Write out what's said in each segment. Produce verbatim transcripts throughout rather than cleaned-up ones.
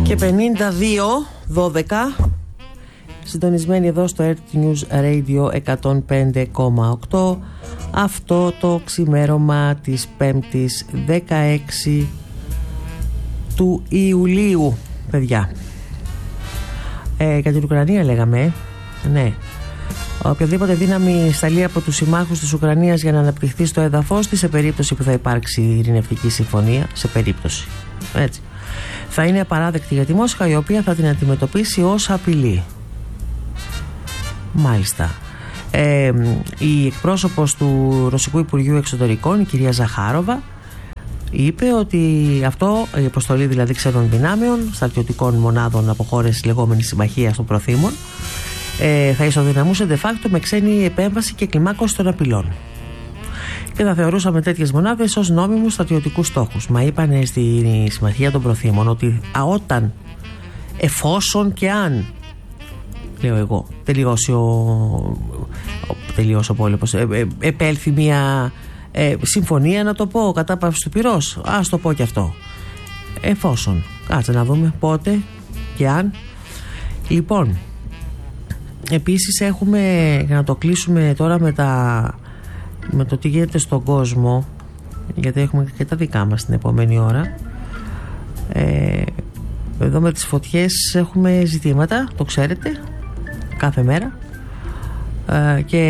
Και πενήντα δύο δώδεκα, συντονισμένοι εδώ στο Earth News Radio εκατόν πέντε κόμμα οκτώ, αυτό το ξημέρωμα της πέμπτης δεκαέξι του Ιουλίου, παιδιά. Ε, για την Ουκρανία λέγαμε, ναι. Οποιαδήποτε δύναμη σταλεί από τους συμμάχους της Ουκρανίας για να αναπτυχθεί στο έδαφος της, σε περίπτωση που θα υπάρξει ειρηνευτική συμφωνία, σε περίπτωση, έτσι, θα είναι απαράδεκτη για τη Μόσχα, η οποία θα την αντιμετωπίσει ως απειλή. Μάλιστα. Ε, η εκπρόσωπος του Ρωσικού Υπουργείου Εξωτερικών, η κυρία Ζαχάροβα, είπε ότι αυτό, η αποστολή δηλαδή ξένων δυνάμεων, στρατιωτικών μονάδων από χώρες λεγόμενης συμμαχίας των προθήμων, ε, θα ισοδυναμούσε de facto με ξένη επέμβαση και κλιμάκωση των απειλών. Και θα θεωρούσαμε τέτοιες μονάδες ως νόμιμους στρατιωτικούς στόχους. Μα είπανε στη συμμαχία των προθήμων ότι α, όταν, εφόσον και αν, λέω εγώ, τελειώσει ο, ο, τελειώσει ο πόλεμος, ε, ε, επέλθει μια ε, συμφωνία, να το πω, κατάπαυση του πυρός, ας το πω και αυτό, εφόσον, κάτσε να δούμε πότε και αν. Λοιπόν, επίσης έχουμε, για να το κλείσουμε τώρα με, τα, με το τι γίνεται στον κόσμο, γιατί έχουμε και τα δικά μας την επόμενη ώρα, ε, εδώ με τις φωτιές έχουμε ζητήματα, το ξέρετε, κάθε μέρα, ε, και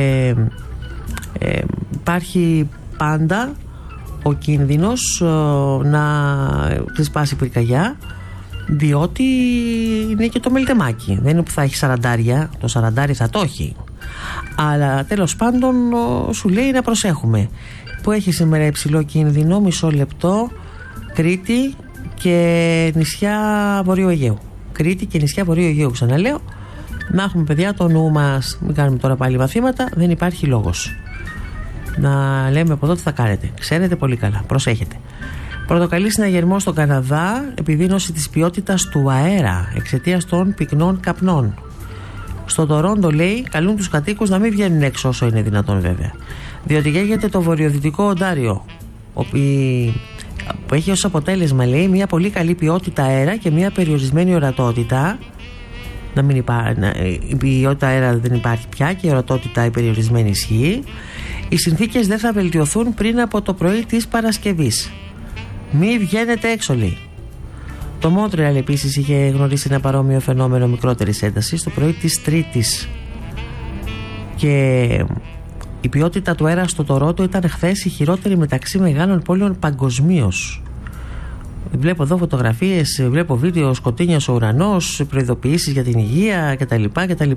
ε, υπάρχει πάντα ο κίνδυνος ε, να ξεσπάσει πυρκαγιά, διότι είναι και το μελτεμάκι, δεν είναι που θα έχει σαραντάρια, το σαραντάρι θα το έχει, αλλά τέλος πάντων σου λέει να προσέχουμε. Που έχει σήμερα υψηλό κίνδυνο, μισό λεπτό, Κρήτη και νησιά Βορείου Αιγαίου. Κρήτη και νησιά Βορείου Αιγαίου, ξαναλέω, να έχουμε παιδιά το νου μας, μην κάνουμε τώρα πάλι μαθήματα, δεν υπάρχει λόγος να λέμε από εδώ τι θα κάνετε, ξέρετε πολύ καλά, προσέχετε. Πρωτοκαλεί συναγερμό στον Καναδά επιδείνωση της ποιότητας του αέρα εξαιτίας των πυκνών καπνών. Στο Τορόντο, λέει, καλούν τους κατοίκους να μην βγαίνουν έξω όσο είναι δυνατόν, βέβαια, διότι γέγεται το βορειοδυτικό Οντάριο, που έχει ως αποτέλεσμα, λέει, μια πολύ καλή ποιότητα αέρα και μια περιορισμένη ορατότητα. Να μην υπά... Η ποιότητα αέρα δεν υπάρχει πια και η ορατότητα η περιορισμένη ισχύει. Οι συνθήκες δεν θα βελτιωθούν πριν από το πρωί της Παρασκευής. Μη βγαίνετε έξω, λέει. Το Μόντρεαλ επίσης είχε γνωρίσει ένα παρόμοιο φαινόμενο μικρότερης έντασης το πρωί της Τρίτης. Και η ποιότητα του αέρα στο Τορόντο ήταν χθες η χειρότερη μεταξύ μεγάλων πόλεων παγκοσμίως. Βλέπω εδώ φωτογραφίες, βλέπω βίντεο, σκοτεινιός ο ουρανός, προειδοποιήσεις για την υγεία κτλ. κτλ.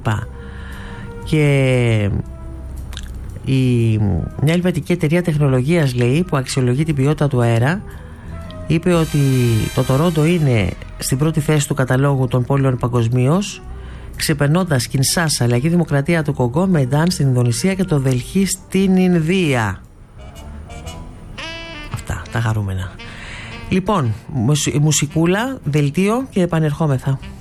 Και η, μια ελβετική εταιρεία τεχνολογίας, λέει, που αξιολογεί την ποιότητα του αέρα, είπε ότι το Τορόντο είναι στην πρώτη θέση του καταλόγου των πόλεων παγκοσμίως, ξεπερνώντας Κινσάσα, Λαϊκή Δημοκρατία του Κογκό, Μεντάν στην Ινδονησία και το Δελχή στην Ινδία. Αυτά τα χαρούμενα. Λοιπόν, μουσικούλα, δελτίο και επανερχόμεθα.